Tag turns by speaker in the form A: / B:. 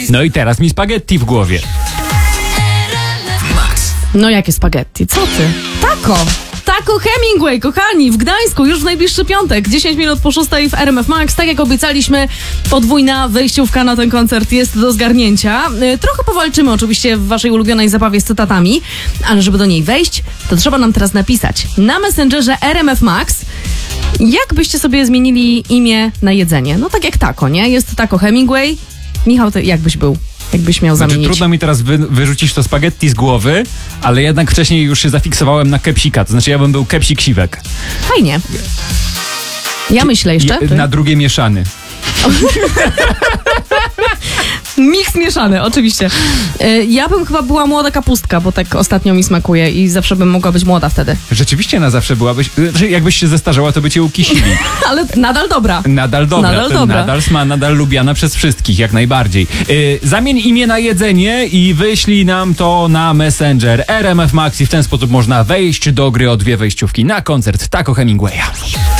A: No i teraz mi spaghetti w głowie.
B: No jakie spaghetti? Co ty? Taco Hemingway, kochani, w Gdańsku już w najbliższy piątek, 10 minut po 6 w RMF Max. Tak jak obiecaliśmy, podwójna wejściówka na ten koncert jest do zgarnięcia. Trochę powalczymy oczywiście w waszej ulubionej zabawie z cytatami, ale żeby do niej wejść, to trzeba nam teraz napisać na Messengerze RMF Max, jak byście sobie zmienili imię na jedzenie. No tak jak taco, nie? Jest Taco Hemingway. Michał, ty jak byś był? Jakbyś miał zamienić?
A: Trudno mi teraz wyrzucić to spaghetti z głowy, ale jednak wcześniej już się zafiksowałem na kepsika. To znaczy ja bym był kepsik siwek.
B: Fajnie. Ja myślę jeszcze.
A: Na drugie mieszany.
B: Miks mieszany, oczywiście. Ja bym chyba była młoda kapustka, bo tak ostatnio mi smakuje i zawsze bym mogła być młoda wtedy.
A: Rzeczywiście na zawsze byłabyś... Jakbyś się zestarzała, to by cię ukisili.
B: Ale nadal dobra.
A: Nadal dobra. Nadal lubiana przez wszystkich, jak najbardziej. Zamień imię na jedzenie i wyślij nam to na Messenger RMF Max i w ten sposób można wejść do gry o 2 wejściówki na koncert Taco Hemingwaya.